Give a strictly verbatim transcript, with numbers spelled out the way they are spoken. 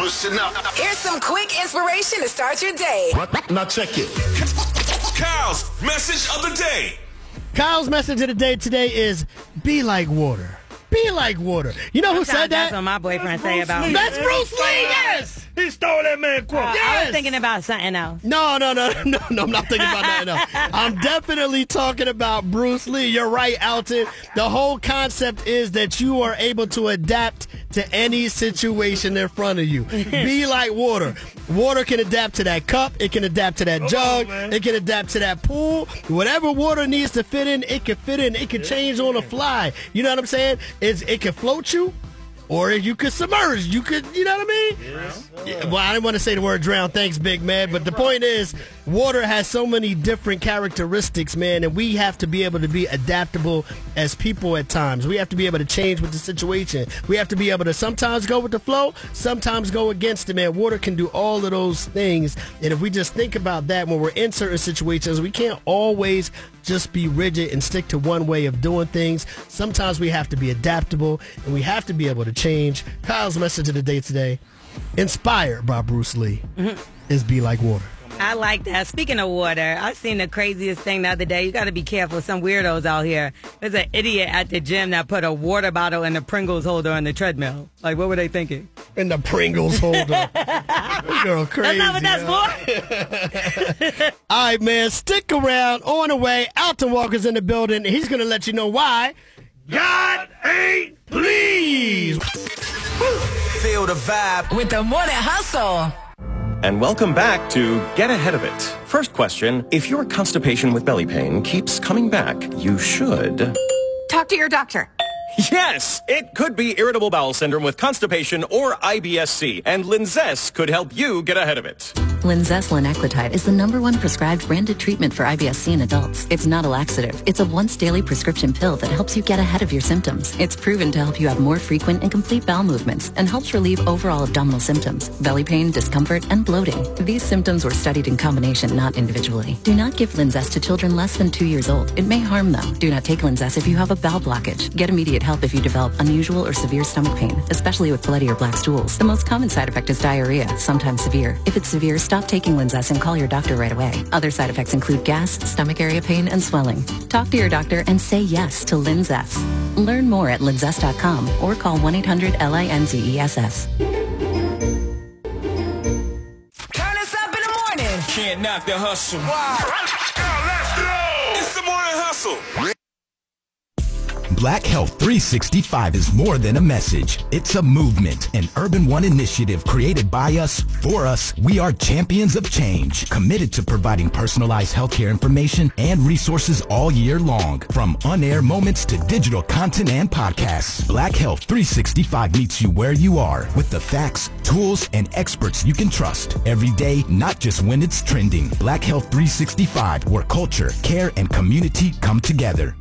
listen up. Here's some quick inspiration to start your day. Now check it. Kyle's message of the day. Kyle's message of the day today is be like water. Be like water. You know who Sometimes said that? That's what my boyfriend say about me. That's Bruce Lee, yes! He stole that man quote. Uh, Yes! I was thinking about something else. No, no, no, no, no, I'm not thinking about that, no. I'm definitely talking about Bruce Lee. You're right, Alton. The whole concept is that you are able to adapt to any situation in front of you. Be like water. Water can adapt to that cup. It can adapt to that jug. on, it can adapt to that pool. Whatever water needs to fit in, it can fit in. It can change on the fly. You know what I'm saying? It's, it can float you. Or you could submerge. You could, you know what I mean? Yes. Yeah, well, I didn't want to say the word drown. Thanks, big man. But the point is, water has so many different characteristics, man, and we have to be able to be adaptable as people at times. We have to be able to change with the situation. We have to be able to sometimes go with the flow, sometimes go against it, man. Water can do all of those things. And if we just think about that when we're in certain situations, we can't always just be rigid and stick to one way of doing things. Sometimes we have to be adaptable, and we have to be able to change. Kyle's message of the day today, inspired by Bruce Lee, mm-hmm. is be like water. I like that. Speaking of water, I seen the craziest thing the other day. You got to be careful. Some weirdos out here. There's an idiot at the gym that put a water bottle in the Pringles holder on the treadmill. Like, what were they thinking? In the Pringles holder. Girl, crazy. That's not what that's for. All right, man. Stick around. On the way, Alton Walker's in the building. He's going to let you know why. God ain't pleased. Feel the vibe With the Morning Hustle. And welcome back to Get Ahead of It. First question, if your constipation with belly pain keeps coming back, you should... Talk to your doctor. Yes! It could be irritable bowel syndrome with constipation or I B S C, and Linzess could help you get ahead of it. Linzess linaclotide is the number one prescribed branded treatment for I B S C in adults. It's not a laxative. It's a once-daily prescription pill that helps you get ahead of your symptoms. It's proven to help you have more frequent and complete bowel movements and helps relieve overall abdominal symptoms, belly pain, discomfort, and bloating. These symptoms were studied in combination, not individually. Do not give Linzess to children less than two years old. It may harm them. Do not take Linzess if you have a bowel blockage. Get immediate help if you develop unusual or severe stomach pain, especially with bloody or black stools. The most common side effect is diarrhea, sometimes severe. If it's severe, stop taking Linzess and call your doctor right away. Other side effects include gas, stomach area pain, and swelling. Talk to your doctor and say yes to Linzess. Learn more at linzess dot com or call one eight hundred L I N Z E S S. Turn us up in the morning. Can't knock the hustle. Now let's go. It's the morning hustle. Black Health three sixty-five is more than a message. It's a movement, an Urban One initiative created by us, for us. We are champions of change, committed to providing personalized healthcare information and resources all year long. From on-air moments to digital content and podcasts, Black Health three sixty-five meets you where you are with the facts, tools, and experts you can trust. Every day, not just when it's trending. Black Health three sixty-five, where culture, care, and community come together.